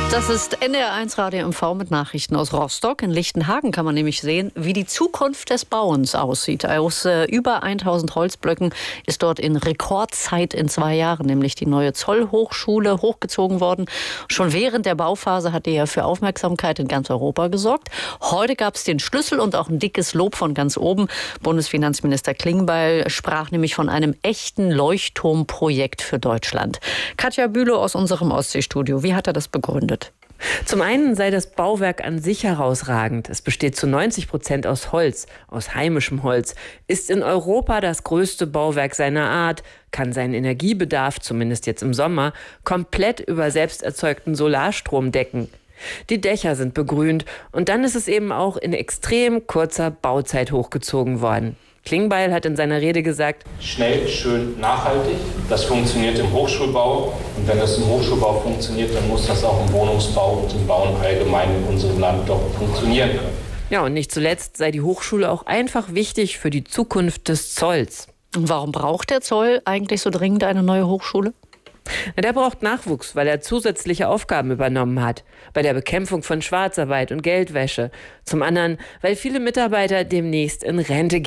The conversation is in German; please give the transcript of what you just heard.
Das ist NDR1 Radio MV mit Nachrichten aus Rostock. In Lichtenhagen kann man nämlich sehen, wie die Zukunft des Bauens aussieht. Aus über 1000 Holzblöcken ist dort in Rekordzeit in 2 Jahren nämlich die neue Zollhochschule hochgezogen worden. Schon während der Bauphase hat die ja für Aufmerksamkeit in ganz Europa gesorgt. Heute gab es den Schlüssel und auch ein dickes Lob von ganz oben. Bundesfinanzminister Klingbeil sprach nämlich von einem echten Leuchtturmprojekt für Deutschland. Katja Bülow aus unserem Ostseestudio. Wie hat er das begründet? Zum einen sei das Bauwerk an sich herausragend. Es besteht zu 90% aus Holz, aus heimischem Holz, ist in Europa das größte Bauwerk seiner Art, kann seinen Energiebedarf, zumindest jetzt im Sommer, komplett über selbst erzeugten Solarstrom decken. Die Dächer sind begrünt und dann ist es eben auch in extrem kurzer Bauzeit hochgezogen worden. Klingbeil hat in seiner Rede gesagt: Schnell, schön, nachhaltig. Das funktioniert im Hochschulbau. Und wenn das im Hochschulbau funktioniert, dann muss das auch im Wohnungsbau und im Bauen allgemein in unserem Land doch funktionieren können. Ja, und nicht zuletzt sei die Hochschule auch einfach wichtig für die Zukunft des Zolls. Und warum braucht der Zoll eigentlich so dringend eine neue Hochschule? Der braucht Nachwuchs, weil er zusätzliche Aufgaben übernommen hat. Bei der Bekämpfung von Schwarzarbeit und Geldwäsche. Zum anderen, weil viele Mitarbeiter demnächst in Rente gehen.